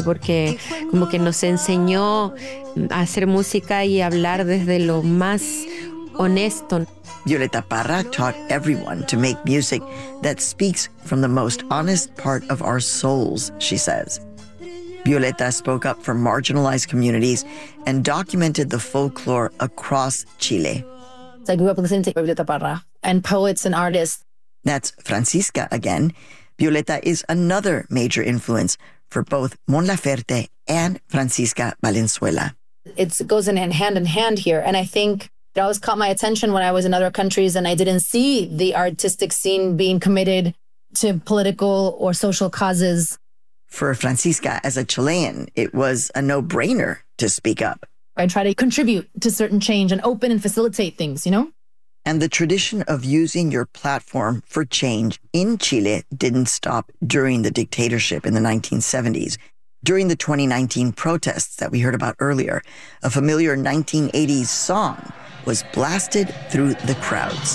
porque como que nos enseñó a hacer música y hablar desde lo más honesto. Violeta Parra taught everyone to make music that speaks from the most honest part of our souls, she says. Violeta spoke up for marginalized communities and documented the folklore across Chile. I grew up listening to Violeta Parra and poets and artists. That's Francisca again. Violeta is another major influence for both Mon Laferte and Francisca Valenzuela. It goes hand in hand here. And I think it always caught my attention when I was in other countries and I didn't see the artistic scene being committed to political or social causes. For Francisca, as a Chilean, it was a no-brainer to speak up. I try to contribute to certain change and open and facilitate things, you know? And the tradition of using your platform for change in Chile didn't stop during the dictatorship in the 1970s. During the 2019 protests that we heard about earlier, a familiar 1980s song was blasted through the crowds.